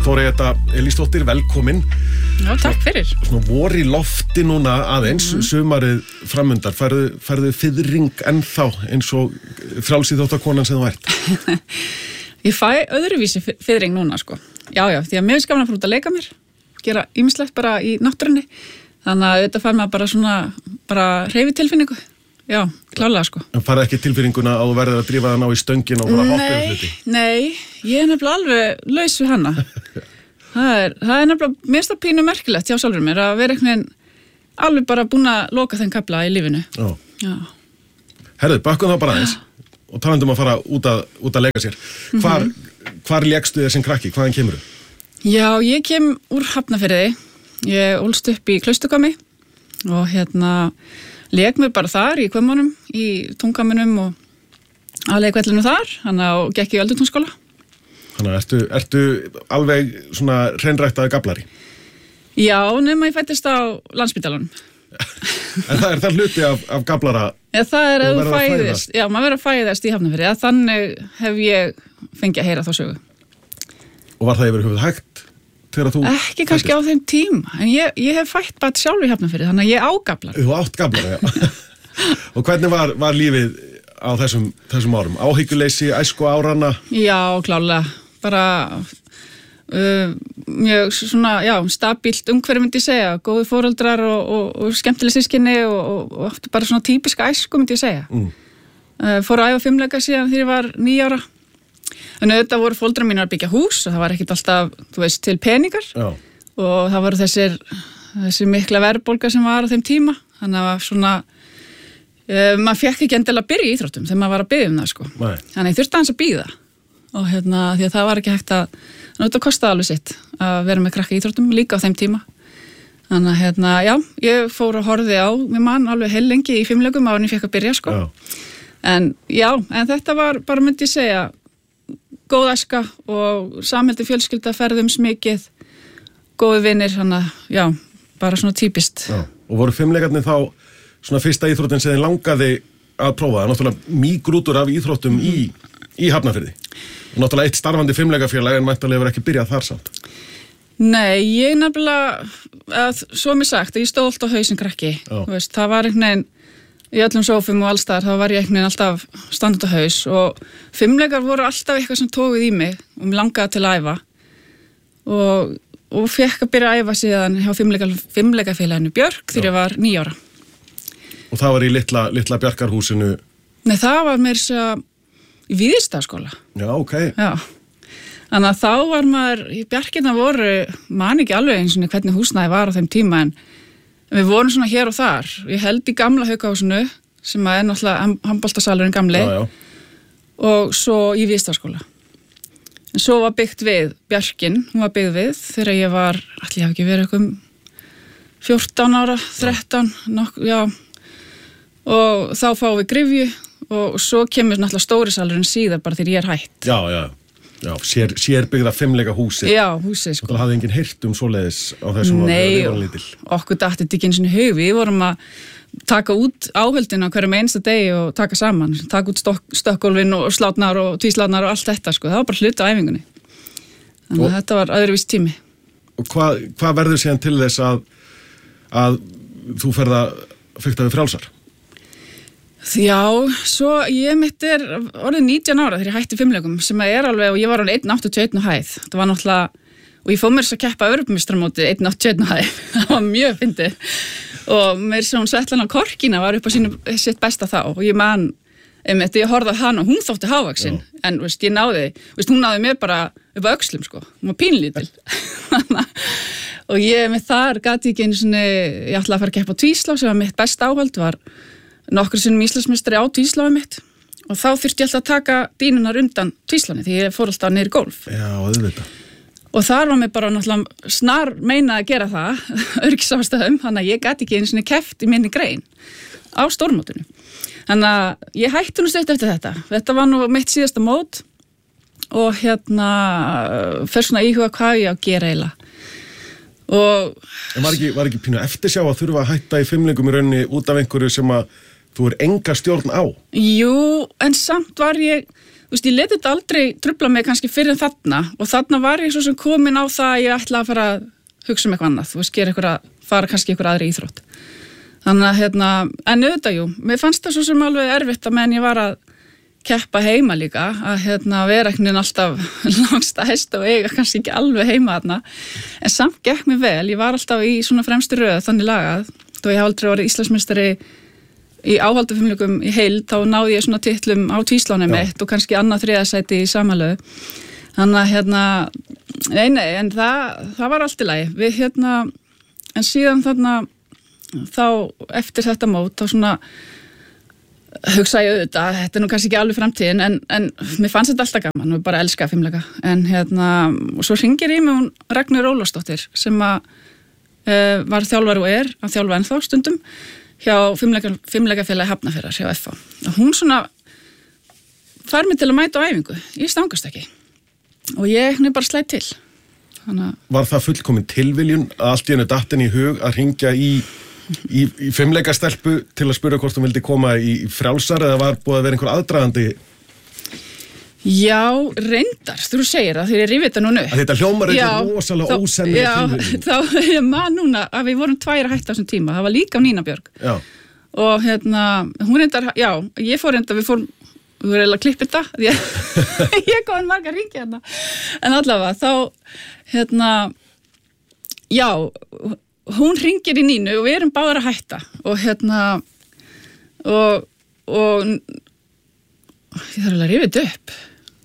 Þóreyja Elísdóttir, velkomin. Já, takk fyrir. Svona vor í lofti núna aðeins, sumarið framundar. Færðu fiðring ennþá eins og frjálsíþróttakonan sem þú ert? Ég fæ öðruvísi fiðring núna, sko. Já, því að mér finnst gaman að fara út að leika mér, gera ýmislegt bara í náttúrunni. Þannig að þetta fær maður bara svona, hreyfitilfinningu. Já, klálega, sko. En farið ekki tilfinninguna að þú verður að drífa það ná í stöngin og fara að hoppa um hluti? Nei, ég er nefnilega alveg laus við hana. Það er nefnilega, mér finnst það pínu merkilegt hjá sjálfur mér að vera einhvern veginn alveg bara búin að loka þeim kafla í lífinu. Já. Herðu, bakkum þá bara aðeins og talandum að fara út að leika sér. Hvar lékstu þér sem krakki? Hvaðan kemurðu? Já, ég kem úr Hafnarfirði. Ég ólst upp í Klausturgámi og lék mér bara þar í Hvömmunum, í Tungamunum og aðleikvellinu þar, og gekk í Öldutúnsskóla. Þannig að ertu alveg svona hreinræktaði gablari? Já, nema ég fættist á Landspítalanum. En það er hluti af gablara? Já, það er að þú fæðist. Já, maður verður að fæðast í Hafnarfirði. Ja, þannig hef ég fengið að heyra þá sögu. Og var það yfir höfuð hægt? Ekki kannski á þeim tíma, en ég hef fætt bara sjálf í Hafnarfirði, þannig að ég á gablar. Þú átt gablar, já. Og hvernig var lífið á þessum árum? Áhyggjuleysi, æsku árana? Já, klálega. Bara mjög svona, stabílt umhverfi myndi ég segja, góði foreldrar og skemmtileg systkini og bara svona típiska æsku myndi ég segja. Fór að æfa fimleika síðan þegar ég var 9 ára. En auðvitað voru foreldrar mínar að byggja hús og það var ekkert alltaf, til peningar. Já. Og það voru þessi mikla verðbólga sem var á þeim tíma. Þannig að svona, maður fekk ekki endilega að byrja í íþróttum þegar maður var að biðja það, sko. Nei. Þannig að ég þurfti aðeins að bíða. Og því að það var ekki hægt þetta kostaði alveg sitt að vera með krakka í íþróttum líka á þeim tíma. Þannig að ég fór að horfði á mér mann alveg heil lengi í fimleikum áður en ég fekk að byrja, sko. En þetta var bara, myndi ég segja, góð æska og samheldi fjölskylda ferðum smikið, góði vinir, bara svona típist. Já. Og voru fimleikarnir þá svona fyrsta íþróttin sem þið langaði að prófa? Það er náttúrulega mýgrútur af íþróttum í Hafnarfirði. Og náttúrulega eitt starfandi fimleikafélag en mæntanlega hefur ekki byrjað þar samt. Nei, ég nefnilega, svo mér sagt, að ég stóð alltaf á hausinn krakki. Það var einhvern veginn í öllum sófum og allstaðar, þá var ég einhvern veginn alltaf standandi á haus og fimleikar voru alltaf eitthvað sem tókuð í mig og mér langaði til að æfa og fekk að byrja að æfa síðan hjá fimleikafélaginu Björk þegar ég var 9 ára. Og það var í litla Bjarkarhúsinu? Nei, það var meira í Víðistaðaskóla. Já, ok. Já. Þannig að þá var maður, í Bjarkina voru, man ekki alveg eins og hvernig húsnæði var á þeim tíma en við vorum svona hér og þar. Ég held í gamla Haukahúsinu, sem er náttúrulega handboltasalurinn gamli, og svo í Víðistaðaskóla. En svo var byggt við Bjarkin, hún var byggð við þegar ég var, ég hef ekki verið eitthvað 14 ára, 13, og þá fáum við Gryfju og svo kemur náttúrulega stóri salurinn síðar bara þegar ég er hætt. Já, sérbyggða fimleika húsi. Já, húsið, sko. Það hafði enginn heyrt svoleiðis á þessum árum. Nei, okkur datt þetta ekki eins og hug. Við vorum að taka út áhöldin á hverjum einsta degi og taka saman. Taka út stökkgólfin og slátnar og tvíslátnar og allt þetta, sko. Það var bara hluti á æfingunni. Þannig að þetta var öðruvís tími. Og hvað verður síðan til þess að þú fikk það við frjálsar? Já, svo ég mitt er orðið 19 ára þegar ég hætti fimleikum sem er alveg, og ég var alveg 1,81 á hæð. Það var náttúrulega, og ég fóð mér þess að keppa Evrópumeistaramóti 1,81 á hæð. Það var mjög fyndið. Og mér sem Svetlana Korkina var upp á sitt besta þá og ég man, ég horfði á hana og hún þótti hávaksin. En ég náði, hún náði mér bara upp á öxlum, sko. Hún var pínlítil. Og ég með þar gat ég ekki einu sinni, ég ætlaði að fara að keppa á tvíslá sem var mitt besta áhald, var nokkur sinnum Íslandsmeistari á tvísláfi mitt og þá þurfti ég alltaf að taka dýnunar undan tvísláni því ég fór alltaf niður í golf. Já, auðvitað. Og þar var mér bara náttúrulega snar meinað að gera það, öryggisástæðum, þannig að ég gat ekki einu sinni keppt í minni grein á stórmótinu. Þannig að ég hætti nú stutt eftir þetta. Þetta var nú mitt síðasta mót og fer svona íhuga hvað ég á að gera eiginlega. En var ekki pínu eftirsjá að þurfa að hætta í fimleikum í rauninni út af einhverju sem að þú enga stjórn á? Jú, en samt var ég, veist, ég leti þetta aldrei trufla mig kannski fyrir en þarna og þarna var ég svo sem komin á það að ég ætla að fara að hugsa eitthvað annað, þú veist, fara kannski ykkur aðri íþrótt. Þannig að, en auðvitað, jú, mér fannst það svo sem alveg erfitt að meðan ég var að keppa heima líka, að vera einhvern veginn alltaf langsta hest og eiga kannski ekki alveg heima þarna, en samt gekk mér vel, ég var alltaf í svona fremstu röð þannig lagað, þó ég hef aldrei verið Íslandsmeistari í áhaldafimleikum í heild, þá náði ég svona titlum á tvísláni mitt og kannski annað 3. sæti í samanlögu. Þannig að nei, en það var allt í lagi. Við en síðan þarna þá eftir þetta mót þá svona hugsa ég auðvitað, þetta nú kannski ekki alveg framtíðin en mér fannst þetta alltaf gaman og bara elska fimleika. En og svo hringir í mig hún Ragnheiður Ólafsdóttir sem var þjálfari og að þjálfa ennþá stundum hjá fimleikafélagi Hafnarfjarðar hjá FH. Og hún svona fær mig til að mæta á æfingu í Stangarstökki og ég bara slæt til. Var það fullkomin tilviljun að allt í einu datt henni í hug að hringja í fimleikastelpu til að spura hvort þú vildi koma í frjálsar eða var búið að vera einhver aðdragandi? Já, reyndar, þú segir það þegar ég rifið þetta núna upp. Að þetta hljómar eitthvað rosalega ósennilega tilviljun. Já, þá ég man núna að við vorum 2 að hætta á þessum tíma, það var líka á Nína Björg. Já. Og hún reyndar, já, ég fór reyndar, við vorum eiginlega að klippa þetta, ég kom margar hringi hérna. En allavega, þá, já, hún hringir í Nínu og við erum báðar að hætta og og ég þarf alveg að rifja þetta upp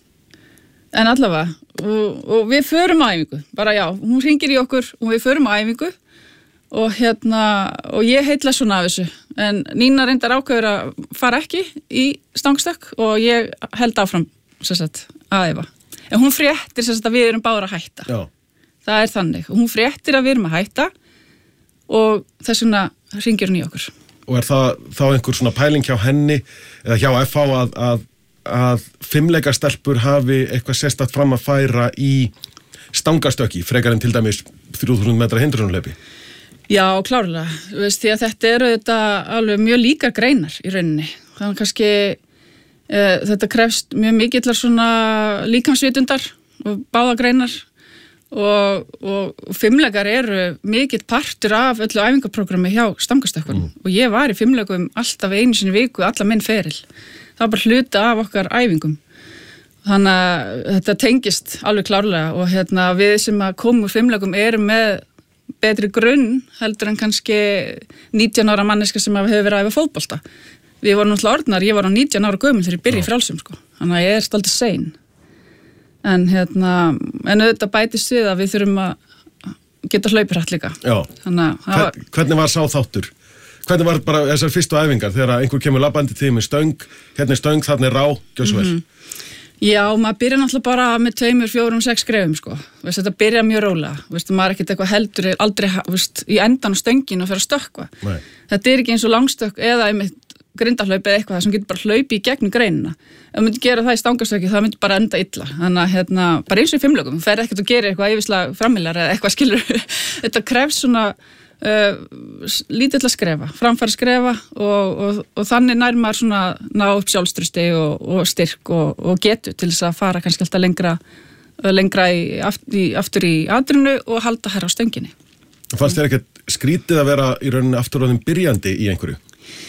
en allavega og við förum á æfingu, bara já, hún hringir í okkur og við förum á æfingu og og ég heitla svona af þessu en Nína reyndar ákveður að fara ekki í Stangarstökk og ég held áfram að æfa en hún fréttir að við erum báðar að hætta já. Það þannig, hún fréttir að við erum að hætta og þess vegna hringir hún í okkur. Og það þá einhver svona pæling hjá henni eða hjá FH að fimleikastelpur hafi eitthvað sérstakt fram að færa í Stangarstökki, frekar en til dæmis 3000 metra hindrunarhlaupi? Já, klárlega, veist því að þetta eru alveg mjög líkar greinar í rauninni. Þannig kannski þetta krefst mjög mikillar svona líkamsvitundar og báða greinar og fimleikar eru mikill partur af öllu æfingaprogrammi hjá Stangarstökkunum og ég var í fimleikum alltaf einu sinni í viku, alla minn feril. Það var bara hluta af okkar æfingum. Þannig að þetta tengist alveg klárlega og við sem að komum úr fimleikum erum með betri grunn heldur en kannski 19 ára manneska sem hefur verið að æfa fótbolta. Við vorum náttúrulega orðnar, ég var á 19 ára gömul þegar ég byrjaði í frjálsum sko. Þannig að ég stoltið sein. En auðvitað bætist við að við þurfum að geta hlaupið hratt líka. Já. Hvernig var sá þáttur? Hvernig var bara þessar fyrstu æfingar þegar einhver kemur labbandi til með stöng, hérna er stöng, þarna er rá, gjör svo vel? Já, maður byrja náttúrulega bara með 2, 4, 6 skrefum sko. Þetta byrja mjög rólega. Maður er ekkert eitthvað heldur aldrei í endan á stöngin og fer að stökkva. Nei. Þetta er ekki eins og langstökk eða einmitt grindahlaup eða eitthvað sem getur bara hlaupi í gegnum greinina. Ef myndi gera það í Stangarstökki það myndi bara enda illa. Þannig að bara eins og í fimleikum, fer ekkert að gera eitthvað yfirslega frammilar eða eitthvað skilur. Þetta krefst svona lítill að skrefa, framfæra skrefa og þannig nær maður svona ná upp sjálfstrausti og styrk og getu til þess að fara kannski alltaf lengra aftur í atrinu og halda herra á stönginni. Fannst þér ekkert skrítið að vera í rauninni afturorðin byrjandi í einhverju?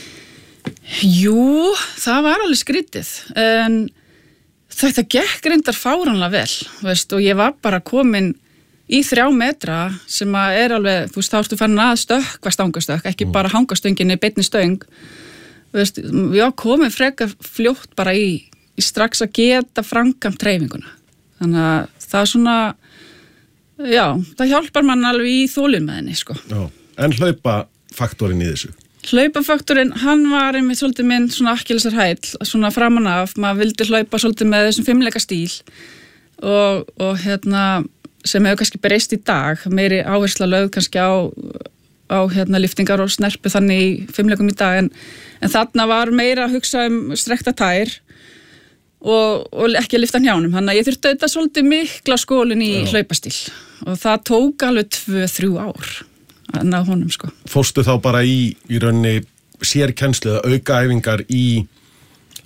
Jú, það var alveg skrítið en þetta gekk reyndar fáránlega vel, veist, og ég var bara komin í 3 metra sem að alveg, þú veist, þá ertu farin að stökkva Stangarstökk, ekki bara hanga stönginni, beinni stöng. Veist, við var komin frekar fljótt bara í strax að geta framkvæmt hreyfinguna. Þannig að það er svona, já, það hjálpar mann alveg í þolinmæðinni, sko. Já, en hlaupafaktorinn í þessu? Hlaupafaktorinn, hann var einmitt svolítið minn svona akkilsarhæll, svona framan af, maður vildi hlaupa svolítið með þessum fimleika stíl og sem hefur kannski breyst í dag, meiri áhersla lögð kannski á lyftingar og snerpu þannig í fimleikum í dag en þarna var meira að hugsa strekta tær og ekki að lyfta hnjánum, þannig að ég þurfti þetta svolítið mikla skólin í hlaupastíl og það tók alveg 2-3 ár að ná honum sko. Fórstu þá bara í rauninni sérkennslu eða aukaæfingar í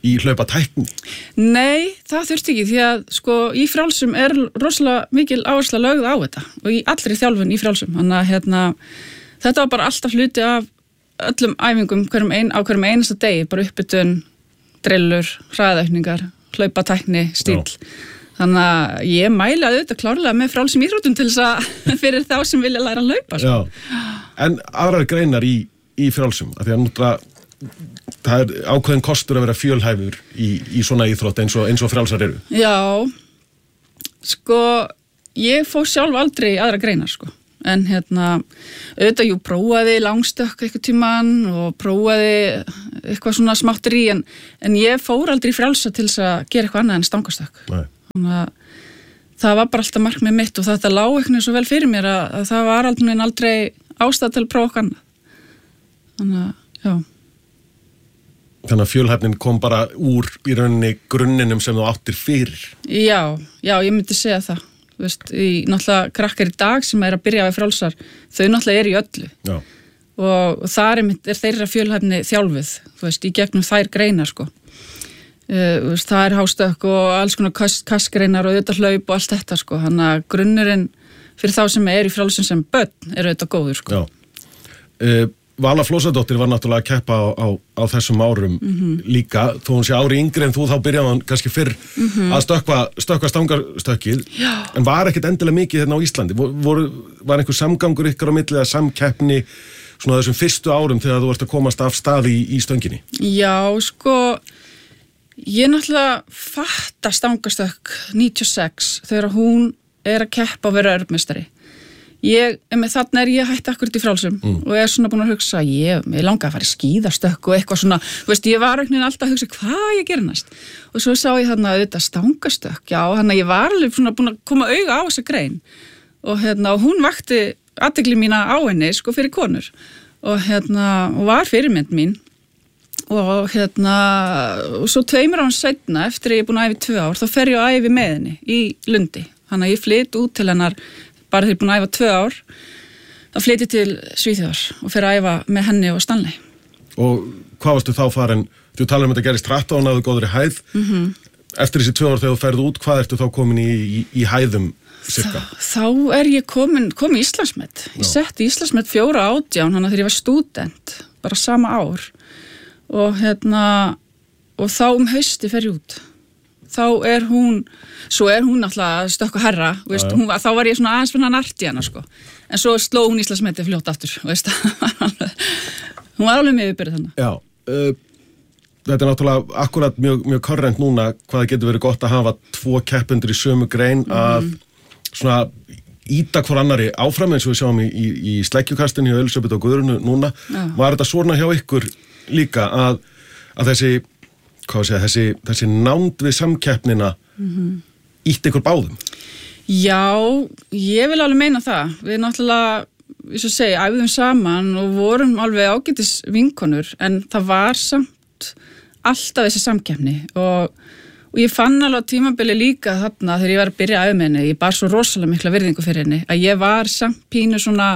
í hlaupatækni? Nei, það þurfti ekki því að sko í frjálsum rosalega mikil áhersla lögð á þetta og í allri þjálfun í frjálsum. Þannig að þetta var bara alltaf hluti af öllum æfingum á hverjum einasta degi, bara uppbytun, drillur, hraðaukningar, hlaupatækni, stíl. Þannig að ég mæli að auðvitað klárlega með frjálsum íþróttum til þess að fyrir þá sem vilja læra að hlaupa. Já, en aðrar greinar í frjálsum, af því að það ákveðin kostur að vera fjölhæfur í svona íþrótt eins og frjálsar eru. Já, sko, ég fór sjálf aldrei aðra greinar, sko. En auðvitað, prófaði langstökk eitthvað tíman og prófaði eitthvað svona smáttur í, en ég fór aldrei frjálsa til þess að gera eitthvað annað en stangastökk. Nei. Þannig að það var bara alltaf markmið mitt og þetta lá eitthvað svo vel fyrir mér að það var aldrei ástæða til að prófa eitthvað annað. Þannig að, já. Þannig að fjölhæfnin kom bara úr í rauninni grunninum sem þú áttir fyrir. Já, ég myndi segja það. Þú veist, náttúrulega krakkar í dag sem að byrja við frjálsar, þau náttúrulega í öllu. Já. Og þar er þeirra fjölhæfni þjálfuð, þú veist, í gegnum þær greinar, sko. Það hástökk og alls konar kassgreinar og auðvitað hlaup og allt þetta, sko. Þannig að grunnurinn fyrir þá sem í frjálsum sem börn auðvitað góður, sko. Já. Vala Flósadóttir var náttúrulega að keppa á þessum árum líka, þó hún sé ári yngri en þú, þá byrjaði hann kannski fyrr að stökkva stangarstökkið, en var ekkert endilega mikið hérna á Íslandi. Var einhver samgangur ykkur á milli eða samkeppni svona þessum fyrstu árum þegar þú ert að komast af staði í stönginni? Já, sko, ég náttúrulega fatta stangarstökk 96 þegar hún að keppa og vera örmeistari. Þarna ég hætti akkurat í frjálsum og svona búin að hugsa, ég langaði að fara í skíðastökk og eitthvað svona, þú veist, ég var alltaf að hugsa hvað ég gerir næst og svo sá ég þarna auðvitað stangastökk, já, þannig að ég var alveg svona búin að koma auga á þessa grein og hún vakti athygli mína á henni, sko, fyrir konur og og var fyrirmynd mín og og svo 2 árum seinna, eftir að ég er búin að æfa í 2 ár, þá fer ég að æfa með henni í Lundi, þannig að ég flyt út til hennar bara þegar ég er búin að æfa 2 ár, þá flyt ég til Svíþjóðar og fer að æfa með henni og Stanley. Og hvað varstu þá farin, þú talar þetta gerist hratt á og náðu góðri hæð, eftir þessi 2 ár þegar þú ferð út, hvað ertu þá komin í hæðum cirka? Þá ég komin í Íslandsmet. Ég setti Íslandsmet 4.18, þannig að þegar ég var stúdent, bara sama ár, og þá hausti fer ég út. Þá svo hún alltaf stökk og herra, veist, þá var ég svona aðeins fyrir hann arti hana, sko. En svo sló hún Íslandsmetið fljótt aftur, veist. Hún var alveg með yfirbyrð þannig. Já, þetta náttúrulega akkurat mjög korrent núna hvað það getur verið gott að hafa 2 keppendur í sömu grein að svona íta hvor annari áfram eins og við sjáum í sleggjukastinu hjá Elisabeth og Guðrunu núna. Já. Var þetta svona hjá ykkur líka að þessi nánd við samkeppnina ítt ykkur báðum? Já, ég vil alveg meina það. Við náttúrulega, eins og segi, æfðum saman og vorum alveg ágætis vinkonur, en það var samt alltaf þessi samkeppni og ég fann alveg tímabili líka þarna þegar ég var að byrja að æfa með henni, ég bar svo rosalega mikla virðingu fyrir henni, að ég var samt pínu svona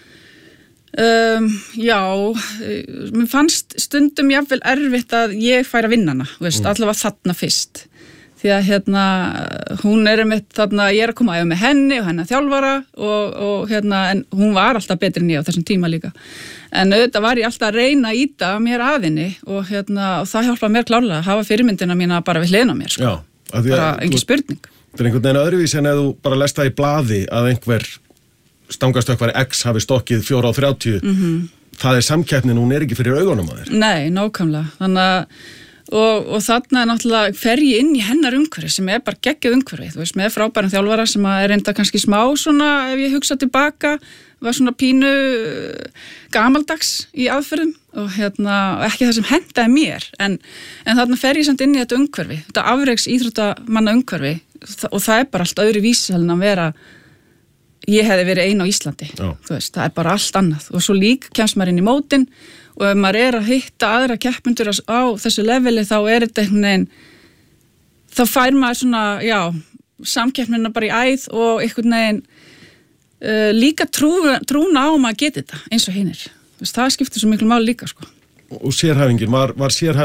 mér fannst stundum jafnvel erfitt að ég færi að vinna hana, veist, allavega þarna fyrst því að hún þarna, ég að koma að æfa með henni og henni að þjálfara og en hún var alltaf betri en ég á þessum tíma líka, en auðvitað var ég alltaf að reyna að íta mér að henni og það hjálpaði mér klárlega að hafa fyrirmyndina mína bara við hliðina á mér, sko. Já, bara engin spurning. Það einhvern veginn öðruvísi en ef þú bara lest það í blaði að einhver stangastökkvari X hafi stokkið 4.30, það samkeppnin, hún ekki fyrir augunum á þér. Nei, nákvæmlega. Þannig að og þarna náttúrulega fer ég inn í hennar umhverfi sem bara geggjuð umhverfi, þú veist, með frábæran þjálfara sem reynda kannski smá svona, ef ég hugsa tilbaka, var svona pínu gamaldags í aðferðum og ekki það sem hentaði mér, en þarna fer ég samt inn í þetta umhverfi, þetta afreiks íþróttamanna umhverfi og það bara allt öðru vísi heldur en að vera ég hefði verið ein á Íslandi, þú veist, það bara allt annað og svo líka kemst maður inn í mótin og ef maður að hitta aðra keppendur á þessu leveli þá þetta einhvern veginn, þá fær maður svona, samkeppnina bara í æð og einhvern veginn líka trúna á maður geti þetta eins og hinir, það skiptir svo miklu máli líka, sko. Og sérhæfingin, var sérhæður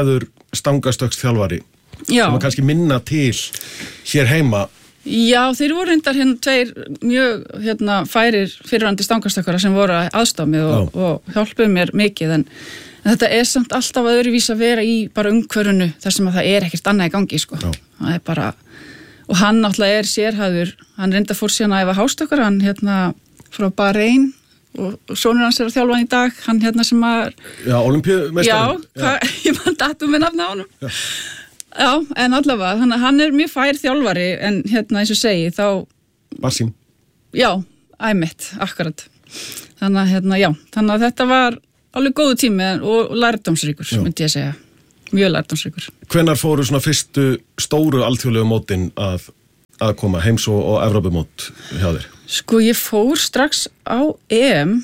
stangastöksþjálfari sem kannski minna til hér heima. Já, þeir voru reyndar tveir mjög færir fyrirhandi stangastökkara sem voru aðstoða mig og hjálpuðu mér mikið en þetta samt alltaf öðruvís að vera í bara umhverfinu þar sem að það ekkert annað í gangi sko. Það bara og hann náttúrulega sérhæfður, hann reyndar fór síðan að æfa hástökkara, hann frá Bahrein og sonur hans að þjálfa hann í dag, hann sem að Já, Ólympíumeistarinn. Já, ég man datum með nafna á honum. Já, en allavega, þannig að hann mjög fær þjálfari en eins og segi þá Basim. Já, æmitt, akkurat. Þannig að þannig að þetta var alveg góðu tími og lærdómsríkur, myndi ég segja. Mjög lærdómsríkur. Hvenær fóru svona fyrstu stóru alþjóðlegu mótin að koma heims- og Evrópumót hjá þér? Sko, ég fór strax á EM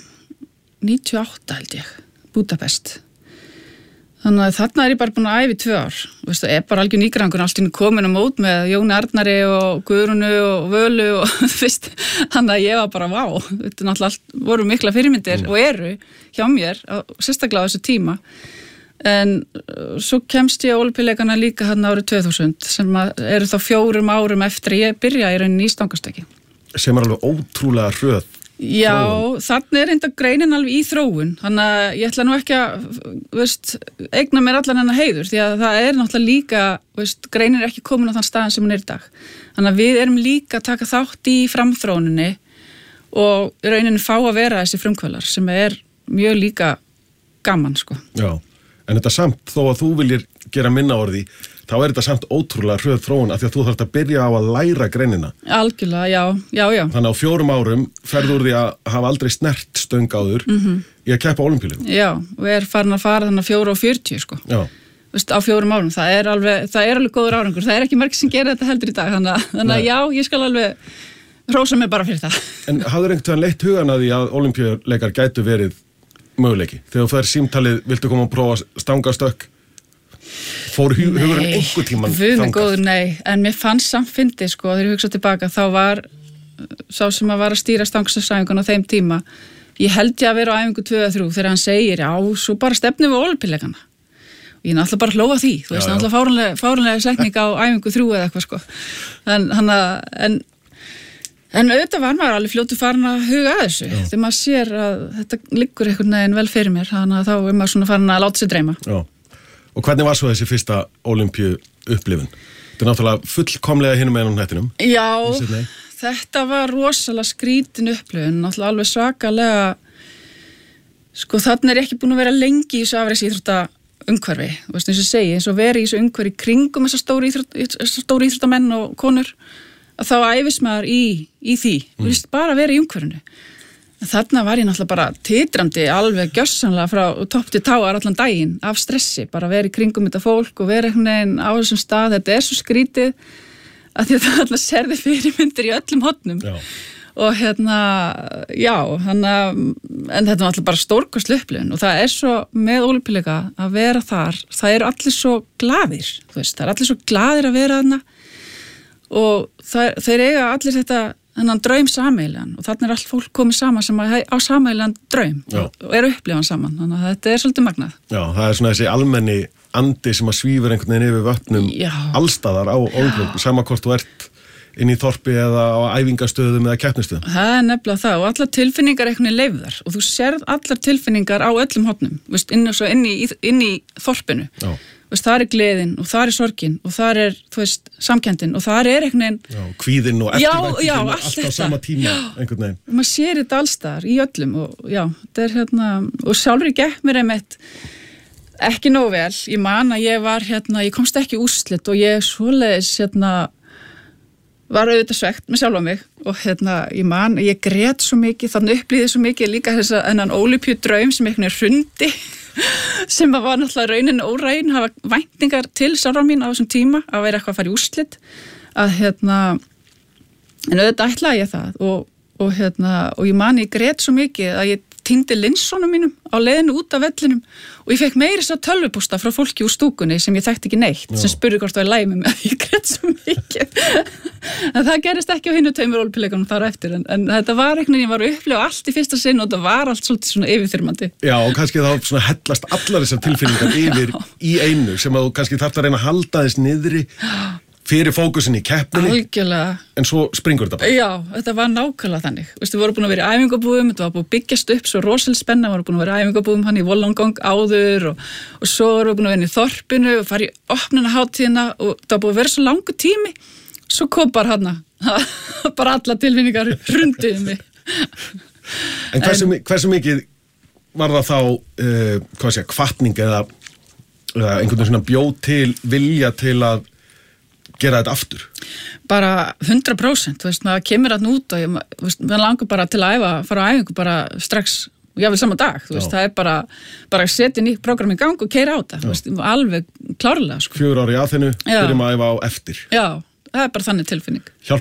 98 held ég, Budapest. Þannig að þarna ég bara búin að æfa í 2 ár. Veistu, bara algjör nýgrangur, allt komin á mót með Jóni Arnari og Guðrúnu og Völu og fyrst. Þannig að ég var bara, vá, þetta náttúrulega voru mikla fyrirmyndir og eru hjá mér, sérstaklega á þessu tíma. En svo kemst ég á Ólympíuleikana líka hann árið 2000 sem eru þá 4 árum eftir að ég byrja í rauninni í stangastökki. Sem alveg ótrúlega hröð. Já, þannig enda greinin alveg í þróun, þannig að ég ætla nú ekki að, eigna mér allan hennar heiður, því að það náttúrulega líka, greinin ekki komin á þann staðan sem hún í dag. Þannig að við erum líka að taka þátt í framþróuninni og rauninni fá að vera þessi frumkvölar sem mjög líka gaman, sko. Já, en þetta samt, þó að þú viljir gera minna orði, þá þetta samt ótrúlega hröð þróun af því að þú þarft að byrja á að læra greinina. Algjörlega, já. Þannig á 4 árum ferðu úr því að hafa aldrei snert stöng áður í að keppa á Ólympíuleikum. Já, og farin að fara þannig 4:40 sko. Já. Á 4 árum, það alveg góður árangur. Það ekki margir sem gera þetta heldur í dag, þannig að já, ég skal alveg hrósa mig bara fyrir það. En hafður einhvern veginn leitt hugan að því að Ólympíuleikar gætu verið möguleiki? Þegar þú fær símtalið, viltu koma að prófa stangastökk? Fór hugurinn einhver tímann þangað? Góður, nei, en mér fannst samt fyndið sko, þegar ég hugsaði tilbaka, þá var sá sem að var að stýra stangastökkæfingun á þeim tíma, ég held ég að vera á æfingu 2-3 þegar hann segir, já, svo bara stefnum við Ólympíuleikana. Og ég náttúrulega bara hlóa því, þú veist, náttúrulega fáránlega setning á æfingu 3 eða eitthvað sko. En auðvitað var maður alveg fljótu farin að huga að þessu, þegar maður sér að þetta liggur einhvern veginn vel fyrir mér, þannig að þá maður svona farin að láta sig dreyma. Já. Og hvernig var svo þessi fyrsta Ólympíu upplifun? Þetta náttúrulega fullkomlega hinum með hnettinum. Já, þetta var rosalega skrítin upplifun, náttúrulega alveg svakalega, sko þannig ég ekki búin að vera lengi í þessu afreksíþrótta umhverfi, þú veist eins og segi, eins og veri í þessu umhverfi kringum þessar stóru íþróttamenn og konur, að þá æfis maður í því, þú veist, bara vera í umhverfinu. Þarna var ég náttúrulega bara titrandi alveg gjörsamlega frá topp til táar allan daginn af stressi, bara vera í kringum þetta fólk og vera einhvern veginn á þessum stað, þetta svo skrítið að þetta alltaf serði fyrirmyndir í öllum hornum. Já. Og já, en þetta var alltaf bara stórkostleg upplifun og það svo með Ólympíuleika að vera þar, það eru allir svo glaðir, þú veist, það eru allir svo glaðir að vera þarna og þeir eiga allir þetta þennan draum sameiginlegan og þarna allt fólk komið saman sem á sameiginlegan draum og upplifan saman, þannig að þetta svolítið magnað. Já, það svona þessi almenni andi sem að svífur einhvern veginn yfir vötnum allstaðar á Ólympíuleikum, sama hvort þú ert inn í þorpi eða á æfingastöðum eða keppnistöðum. Það nefnilega það og allar tilfinningar einhvern veginn leifðar og þú sérð allar tilfinningar á öllum hornum, inn í þorpinu. Já. Það gleðin og það sorgin og það þú veist, samkenndin og það einhvern veginn... Já, kvíðin og eftirvæntingin allt á sama tíma, einhvern veginn. Maður sér þetta allstaðar í öllum og já, þetta og sjálfur gekk mér einmitt ekki nóg vel. Ég man að ég var ég komst ekki í úrslit og ég svoleiðis var auðvitað svegt með sjálfa mig og ég man, ég grét svo mikið, þannig upplýði svo mikið líka þennan Ólympíu draum sem einhvern veginn hrundi sem var náttúrulega raunin óræn, hafa væntingar til sjálfra mín á þessum tíma að vera eitthvað að fara í úrslit að en auðvitað ætlaði ég það og ég man ég grét svo mikið að ég týndi linsunum mínum á leiðinu út af vellinum og ég fekk meiri svo tölvupósta frá fólki úr stúkunni sem ég þekkti ekki neitt, sem spurði hvort það var lægi með mig að ég grét svo mikið. En það gerist ekki á hinu 2 ólympíuleikunum þar eftir, en þetta var eitthvað, ég var að upplifa allt í fyrsta sinn og þetta var allt svolítið svona yfirþyrmandi. Já, og kannski þá svona hellast allar þessar tilfinningar yfir í einu sem að þú kannski þarft að reyna að halda þess niðri fyrir fókusin í keppninni. Algjörlega. En svo springur þetta bara. Já, þetta var nákvæmlega þannig. Við vorum búin að vera í æfingabúðum, þetta var búin að byggjast upp svo rosalega spenna, við vorum búin að vera í æfingabúðum hann í Wollongong áður og svo vorum við búin að vera í þorpinu og fara í opnunarhátíðina og það var búin að vera svo langur tími, svo kom bara bara alla tilfinningar hrunduðu mig. En hversu mikið var það þá, hvatning eða einhvern veginn svona bjóð til vilja til að gera þetta aftur? Bara 100%, þú veist, maður kemur alltaf út og maður langar bara til að fara á æfingu bara strax, jáfnvel sama dag, þú veist, það er bara að setja nýtt prógram í gang og keyra á það, þú veist, alveg klárlega, sko. 4 ára í Aþenu, byrjum að æfa á eftir. Já, það er bara þannig tilfinning. Hjálpar